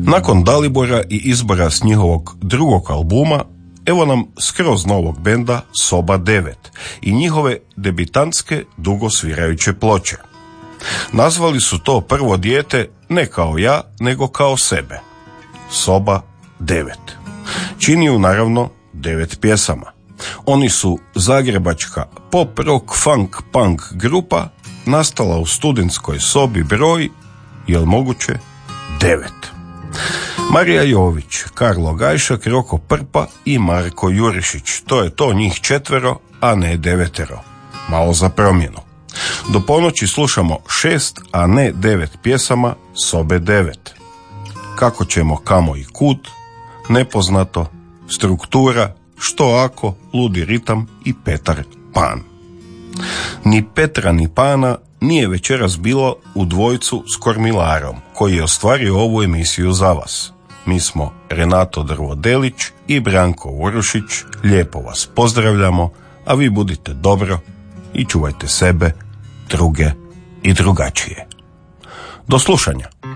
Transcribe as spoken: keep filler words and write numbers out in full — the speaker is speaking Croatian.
Nakon Dalibora i izbora s njihovog drugog albuma, evo nam skroz novog benda Soba devet i njihove debitantske dugosvirajuće ploče. Nazvali su to prvo dijete ne kao ja, nego kao sebe. Soba devet. Čini ju naravno devet pjesama. Oni su zagrebačka pop rock funk punk grupa nastala u studentskoj sobi broj, jel moguće, devet. Marija Jović, Karlo Gajšak, Roko Prpa i Marko Jurišić. To je to njih četvero, a ne devetero. Malo za promjenu. Do ponoći slušamo šest, a ne devet pjesama Sobe devet. Kako ćemo, kamo i kud, Nepoznato, Struktura, Što ako, Ludi ritam i Petar Pan. Ni Petra ni Pana nije večeras bilo u dvojcu s Kormilarom, koji je ostvario ovu emisiju za vas. Mi smo Renato Drvodelić i Branko Urušić, lijepo vas pozdravljamo, a vi budite dobro i čuvajte sebe, druge i drugačije. Do slušanja.